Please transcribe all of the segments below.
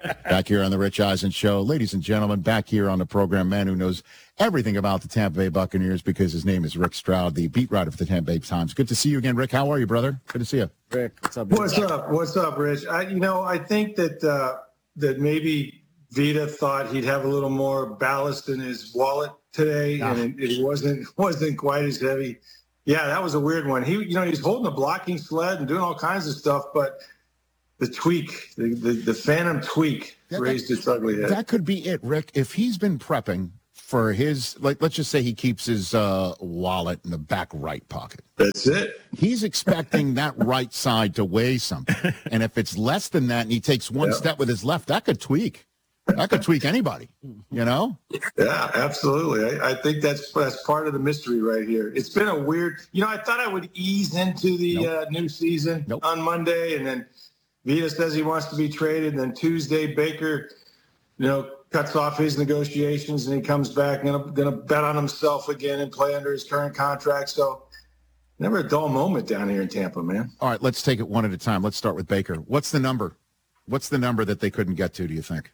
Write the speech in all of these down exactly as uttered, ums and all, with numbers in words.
Back here on the Rich Eisen Show. Ladies and gentlemen, back here on the program, man who knows everything about the Tampa Bay Buccaneers because his name is Rick Stroud, the beat writer for the Tampa Bay Times. Good to see you again, Rick. How are you, brother? Good to see you. Rick, what's up? Dude? What's up? What's up, Rich? I, you know, I think that uh, that maybe Vita thought he'd have a little more ballast in his wallet today, ah. and it, it wasn't wasn't quite as heavy. Yeah, that was a weird one. He, you know, he's holding a blocking sled and doing all kinds of stuff, but the tweak, the the, the phantom tweak, that, raised its ugly head. That could be it, Rick. If he's been prepping for his, like, let's just say he keeps his uh, wallet in the back right pocket. That's it. He's expecting that right side to weigh something, and if it's less than that, and he takes one yeah. step with his left, that could tweak. That could tweak anybody, you know? Yeah, absolutely. I, I think that's that's part of the mystery right here. It's been a weird, you know, I thought I would ease into the nope. uh, new season nope. on Monday, and then Vita says he wants to be traded, and then Tuesday Baker, you know, cuts off his negotiations, and he comes back and going to bet on himself again and play under his current contract. So never a dull moment down here in Tampa, man. All right, let's take it one at a time. Let's start with Baker. What's the number? What's the number that they couldn't get to, do you think?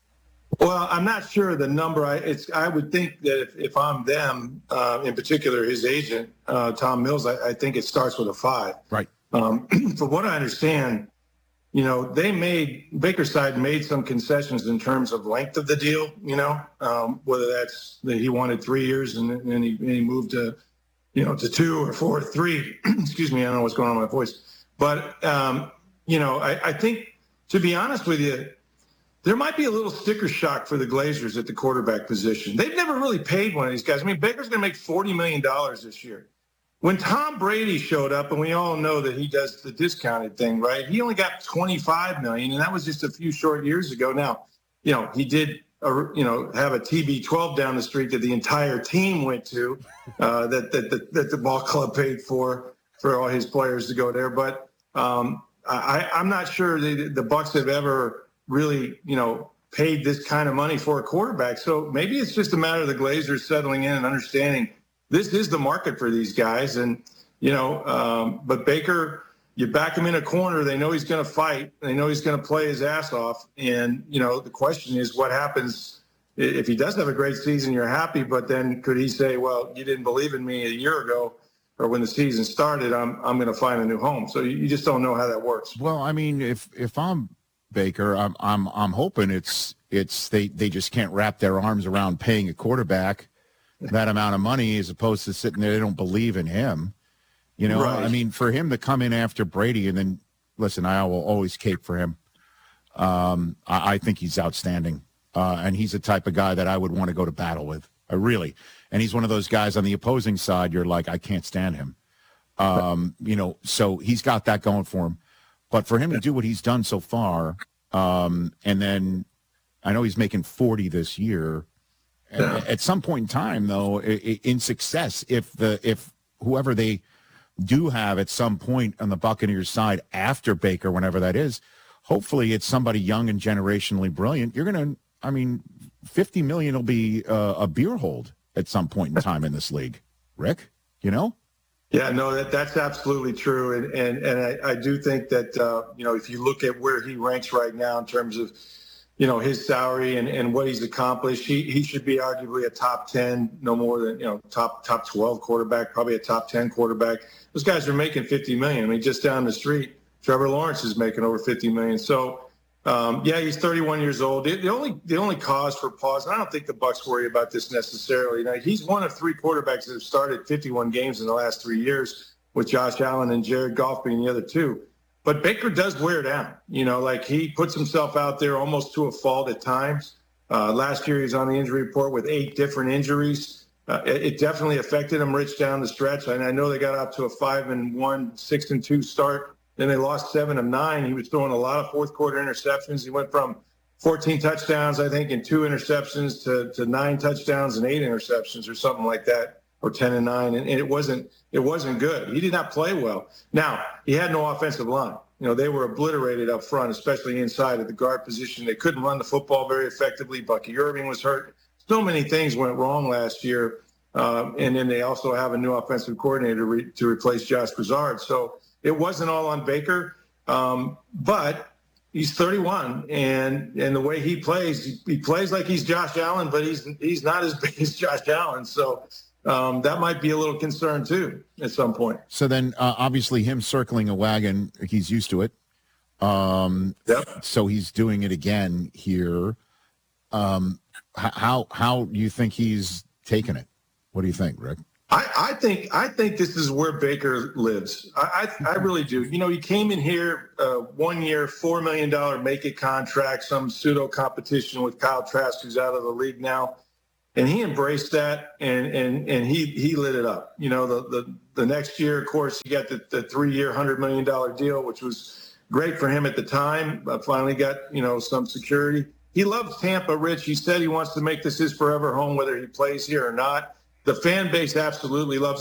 Well, I'm not sure the number. I it's I would think that if, if I'm them, uh, in particular his agent, uh, Tom Mills, I, I think it starts with a five. Right. Um, from what I understand, you know, they made, Baker's side made some concessions in terms of length of the deal, you know, um, whether that's that he wanted three years and then he, and he moved to, you know, to two or four or three. Excuse me, I don't know what's going on with my voice. But, um, you know, I, I think, to be honest with you, there might be a little sticker shock for the Glazers at the quarterback position. They've never really paid one of these guys. I mean, Baker's going to make forty million dollars this year. When Tom Brady showed up, and we all know that he does the discounted thing, right? He only got twenty-five million dollars, and that was just a few short years ago. Now, you know, he did, uh, you know, have a T B twelve down the street that the entire team went to, uh, that, that, that, that the ball club paid for, for all his players to go there. But um, I, I'm not sure the, the Bucs have ever really, you know, paid this kind of money for a quarterback. So maybe it's just a matter of the Glazers settling in and understanding this is the market for these guys. And, you know, um, but Baker, you back him in a corner. They know he's going to fight. They know he's going to play his ass off. And, you know, the question is what happens if he does have a great season, you're happy, but then could he say, well, you didn't believe in me a year ago or when the season started, I'm I'm going to find a new home. So you, you just don't know how that works. Well, I mean, if if I'm Baker, I'm I'm I'm hoping it's it's they, they just can't wrap their arms around paying a quarterback that amount of money as opposed to sitting there. They don't believe in him. You know, right. I mean, for him to come in after Brady and then listen, I will always cape for him. Um, I, I think he's outstanding, uh, and he's the type of guy that I would want to go to battle with. I really, and he's one of those guys on the opposing side. You're like, I can't stand him. Um, you know, so he's got that going for him. But for him to do what he's done so far, um, and then I know he's making forty this year. Yeah. At some point in time, though, in success, if the if whoever they do have at some point on the Buccaneers side after Baker, whenever that is, hopefully it's somebody young and generationally brilliant. You're going to, I mean, fifty million will be uh, a beer hold at some point in time in this league. Rick, you know? Yeah, no, that that's absolutely true. And and, and I, I do think that, uh, you know, if you look at where he ranks right now in terms of, you know, his salary and, and what he's accomplished, he, he should be arguably a top ten, no more than, you know, top top twelve quarterback, probably a top ten quarterback. Those guys are making fifty million dollars. I mean, just down the street, Trevor Lawrence is making over fifty million dollars. So, um, yeah, he's thirty-one years old. The, the only the only cause for pause, and I don't think the Bucs worry about this necessarily. Now, he's one of three quarterbacks that have started fifty-one games in the last three years, with Josh Allen and Jared Goff being the other two. But Baker does wear down. You know, like he puts himself out there almost to a fault at times. Uh, last year, he's on the injury report with eight different injuries. Uh, it, it definitely affected him, Rich, down the stretch. And I know they got out to a five and one, six and two start. Then they lost seven of nine. He was throwing a lot of fourth quarter interceptions. He went from fourteen touchdowns, I think, and two interceptions to, to nine touchdowns and eight interceptions or something like that, or ten and nine. And, and it wasn't it wasn't good. He did not play well. Now, he had no offensive line. You know, they were obliterated up front, especially inside at the guard position. They couldn't run the football very effectively. Bucky Irving was hurt. So many things went wrong last year. Uh, and then they also have a new offensive coordinator re- to replace Josh Broussard. So it wasn't all on Baker. Um, but, he's thirty-one, and and the way he plays, he, he plays like he's Josh Allen, but he's he's not as big as Josh Allen. So um, that might be a little concern too at some point. So then, uh, obviously, him circling a wagon, he's used to it. Um, Yep. So he's doing it again here. Um, h- how how do you think he's taking it? What do you think, Rick? I, I think I think this is where Baker lives. I, I, I really do. You know, he came in here uh, one year, four million dollar make it contract, some pseudo competition with Kyle Trask, who's out of the league now, and he embraced that and and and he he lit it up. You know, the the, the next year, of course, he got the, the three year, hundred million dollar deal, which was great for him at the time. But finally got you know some security. He loves Tampa, Rich. He said he wants to make this his forever home, whether he plays here or not. The fan base absolutely loves